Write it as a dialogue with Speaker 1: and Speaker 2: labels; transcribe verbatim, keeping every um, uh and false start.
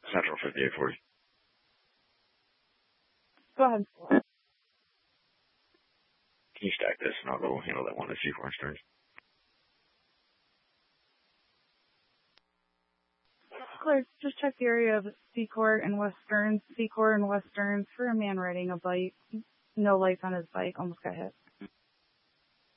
Speaker 1: Central fifty-eight forty.
Speaker 2: Go ahead.
Speaker 1: Can you stack this and I'll go handle that one at C four and Stearns?
Speaker 2: Clear. Just check the area of Seacourt and West Stearns. Seacourt and West Stearns for a man riding a bike. No lights on his bike. Almost got hit.